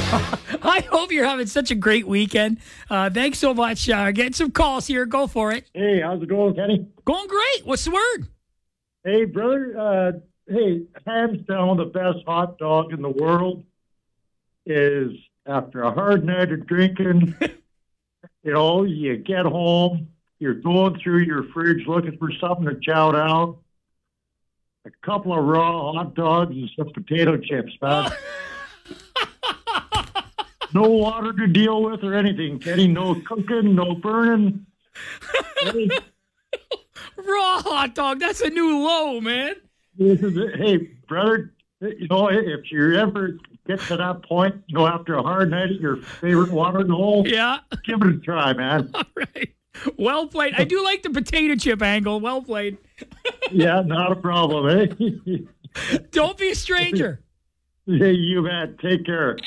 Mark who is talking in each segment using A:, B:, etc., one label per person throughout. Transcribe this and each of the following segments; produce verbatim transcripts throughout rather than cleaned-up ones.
A: I hope you're having such a great weekend. Uh, thanks so much. Uh, getting some calls here. Go for it.
B: Hey, how's it going, Kenny?
A: Going great. What's the word?
B: Hey, brother. Uh, hey, hands down, the best hot dog in the world is after a hard night of drinking. You know, you get home, you're going through your fridge looking for something to chow down. A couple of raw hot dogs and some potato chips, man. No water to deal with or anything, Kenny. No cooking, no burning. Hey,
A: Raw hot dog. That's a new low, man.
B: this is it. Hey, brother, you know, if you ever get to that point, you know, after a hard night at your favorite watering hole,
A: Yeah.
B: give it a try, man.
A: All right. Well played. I do like the potato chip angle. Well played.
B: Yeah, not a problem, eh?
A: Don't be a stranger.
B: Hey, you bet. Take care.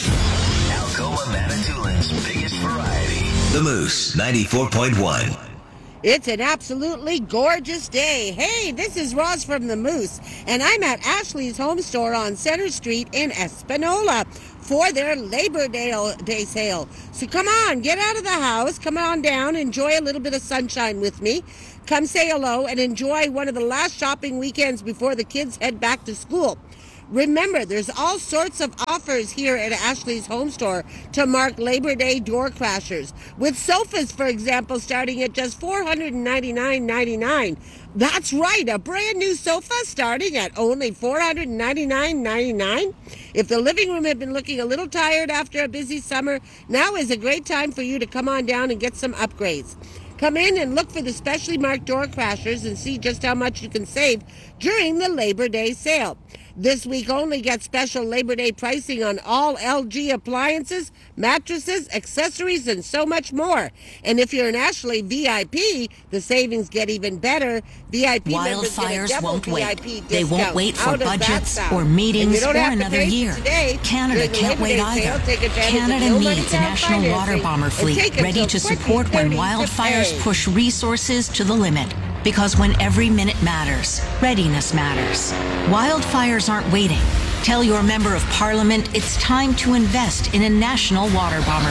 C: Algoma Manitoulин's biggest variety. The Moose, ninety-four point one.
D: It's an absolutely gorgeous day. Hey, this is Roz from the Moose, and I'm at Ashley's Home Store on Center Street in Espanola for their Labor Day, Day sale. So come on, get out of the house, come on down, enjoy a little bit of sunshine with me. Come say hello and enjoy one of the last shopping weekends before the kids head back to school. Remember, there's all sorts of offers here at Ashley's Home Store to mark Labor Day door crashers. With sofas, for example, starting at just four hundred ninety-nine ninety-nine. That's right, a brand new sofa starting at only four hundred ninety-nine ninety-nine. If the living room had been looking a little tired after a busy summer, now is a great time for you to come on down and get some upgrades. Come in and look for the specially marked door crashers and see just how much you can save during the Labor Day sale. This week only, get special Labor Day pricing on all L G appliances, mattresses, accessories, and so much more. And if you're an Ashley V I P, the savings get even better. V I P members get a
E: Wildfires
D: double
E: won't
D: V I
E: wait.
D: P
E: They won't
D: discount.
E: wait for
D: How does that
E: budgets
D: sound?
E: or
D: And
E: meetings
D: you don't
E: or
D: have to
E: another
D: pay
E: year.
D: today.
E: Canada
D: During the
E: can't
D: Labor
E: wait
D: Day sale,
E: either.
D: take advantage of
E: Canada
D: no money
E: needs a
D: down
E: national water
D: financing
E: bomber
D: and
E: fleet
D: take
E: ready
D: until
E: to support when
D: twenty thirty to
E: wildfires
D: pay.
E: push resources to the limit. Because when every minute matters, readiness matters. Wildfires aren't waiting. Tell your member of parliament it's time to invest in a national water bomber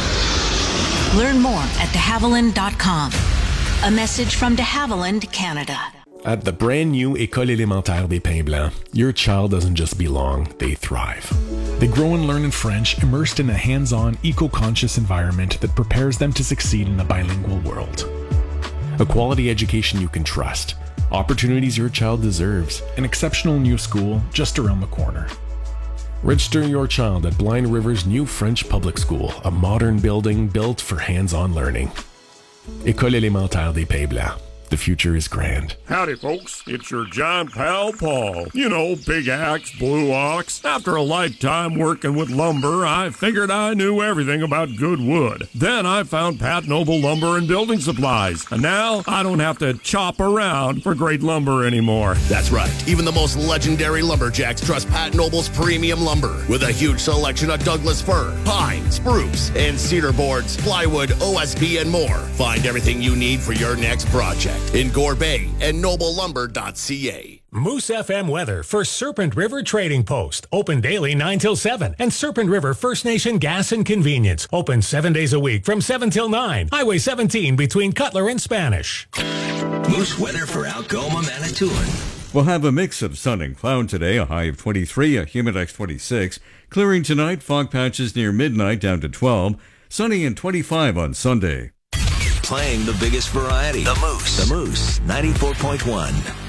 E: fleet. Learn more at de havilland dot com. A message from de Havilland, Canada.
F: At the brand new École élémentaire des Pins Blancs, your child doesn't just belong, they thrive. They grow and learn in French, immersed in a hands-on, eco-conscious environment that prepares them to succeed in a bilingual world. A quality education you can trust, opportunities your child deserves, an exceptional new school just around the corner. Register your child at Blind River's new French public school, a modern building built for hands-on learning. École élémentaire des Pins Blancs. The future is grand.
G: Howdy, folks. It's your giant pal, Paul. You know, big axe, blue ox. After a lifetime working with lumber, I figured I knew everything about good wood. Then I found Pat Noble Lumber and Building Supplies. And now I don't have to chop around for great lumber anymore.
H: That's right. Even the most legendary lumberjacks trust Pat Noble's premium lumber. With a huge selection of Douglas fir, pine, spruce, and cedar boards, plywood, O S B, and more. Find everything you need for your next project in Gore Bay and noble lumber dot c a.
I: Moose F M weather for Serpent River Trading Post. Open daily nine till seven. And Serpent River First Nation Gas and Convenience. Open seven days a week from seven till nine. Highway seventeen between Cutler and Spanish.
C: Moose weather for Algoma, Manitoulin.
J: We'll have a mix of sun and cloud today, a high of twenty-three, a humidex twenty-six. Clearing tonight, fog patches near midnight down to twelve. Sunny and twenty-five on Sunday.
C: Playing the biggest variety. The Moose. The Moose, ninety-four point one.